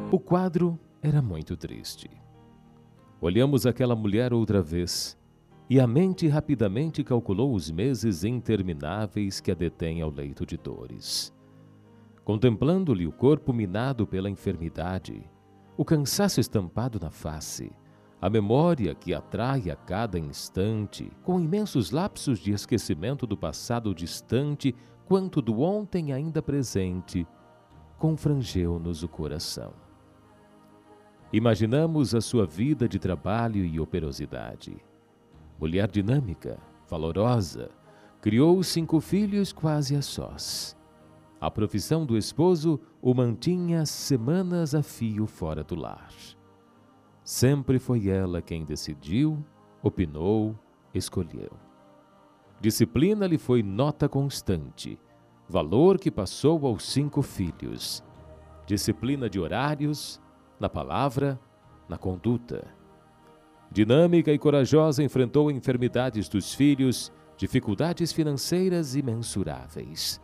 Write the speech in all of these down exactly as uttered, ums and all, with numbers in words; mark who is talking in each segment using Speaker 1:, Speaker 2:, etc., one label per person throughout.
Speaker 1: O quadro era muito triste. Olhamos aquela mulher outra vez, e a mente rapidamente calculou os meses intermináveis que a detém ao leito de dores. Contemplando-lhe o corpo minado pela enfermidade, o cansaço estampado na face, a memória que atrai a cada instante, com imensos lapsos de esquecimento do passado distante quanto do ontem ainda presente, confrangeu-nos o coração. Imaginamos a sua vida de trabalho e operosidade. Mulher dinâmica, valorosa, criou cinco filhos quase a sós. A profissão do esposo o mantinha semanas a fio fora do lar. Sempre foi ela quem decidiu, opinou, escolheu. Disciplina lhe foi nota constante, valor que passou aos cinco filhos. Disciplina de horários, na palavra, na conduta. Dinâmica e corajosa enfrentou enfermidades dos filhos, dificuldades financeiras imensuráveis.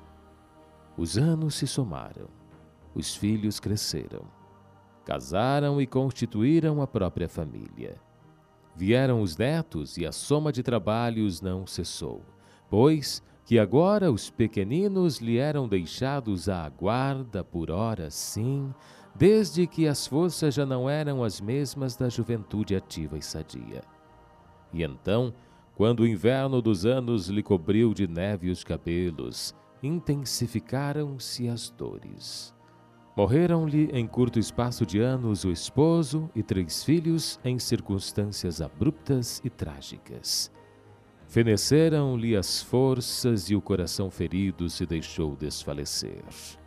Speaker 1: Os anos se somaram, os filhos cresceram, casaram e constituíram a própria família. Vieram os netos e a soma de trabalhos não cessou, pois que agora os pequeninos lhe eram deixados à guarda por hora sim, desde que as forças já não eram as mesmas da juventude ativa e sadia. E então, quando o inverno dos anos lhe cobriu de neve os cabelos, intensificaram-se as dores. Morreram-lhe em curto espaço de anos o esposo e três filhos em circunstâncias abruptas e trágicas. Feneceram-lhe as forças e o coração ferido se deixou desfalecer.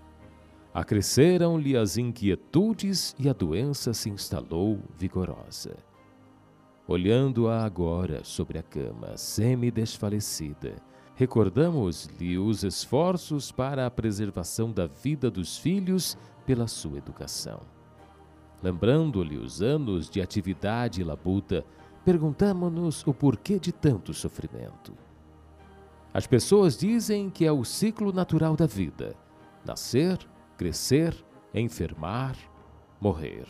Speaker 1: Acresceram-lhe as inquietudes e a doença se instalou vigorosa. Olhando-a agora sobre a cama, semi-desfalecida, recordamos-lhe os esforços para a preservação da vida dos filhos pela sua educação. Lembrando-lhe os anos de atividade e labuta, perguntamo-nos o porquê de tanto sofrimento. As pessoas dizem que é o ciclo natural da vida: nascer, crescer, enfermar, morrer.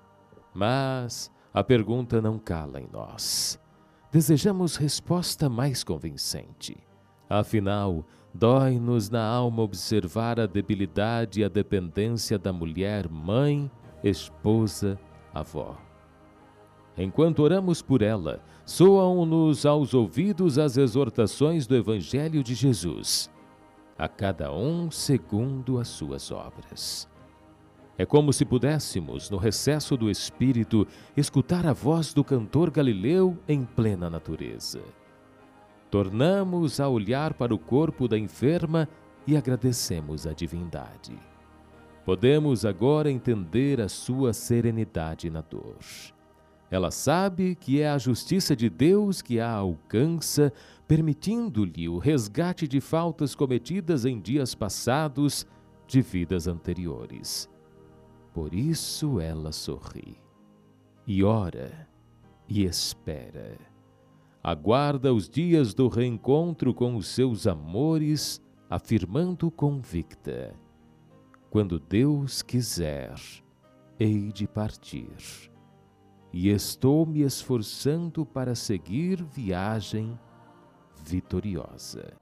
Speaker 1: Mas a pergunta não cala em nós. Desejamos resposta mais convincente. Afinal, dói-nos na alma observar a debilidade e a dependência da mulher mãe, esposa, avó. Enquanto oramos por ela, soam-nos aos ouvidos as exortações do Evangelho de Jesus, a cada um segundo as suas obras. É como se pudéssemos, no recesso do espírito, escutar a voz do cantor galileu em plena natureza. Tornamos a olhar para o corpo da enferma e agradecemos a divindade. Podemos agora entender a sua serenidade na dor. Ela sabe que é a justiça de Deus que a alcança, permitindo-lhe o resgate de faltas cometidas em dias passados, de vidas anteriores. Por isso ela sorri, e ora, e espera. Aguarda os dias do reencontro com os seus amores, afirmando convicta: quando Deus quiser, hei de partir. E estou me esforçando para seguir viagem vitoriosa.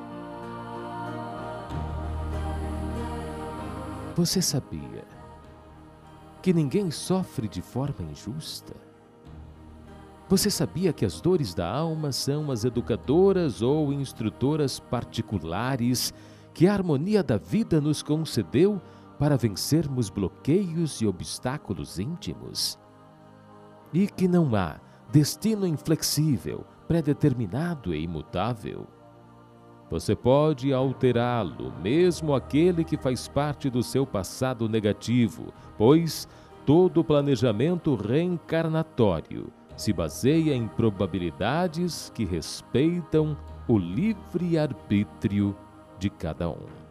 Speaker 1: Você sabia que ninguém sofre de forma injusta? Você sabia que as dores da alma são as educadoras ou instrutoras particulares que a harmonia da vida nos concedeu para vencermos bloqueios e obstáculos íntimos? E que não há destino inflexível, predeterminado e imutável. Você pode alterá-lo, mesmo aquele que faz parte do seu passado negativo, pois todo planejamento reencarnatório se baseia em probabilidades que respeitam o livre-arbítrio de cada um.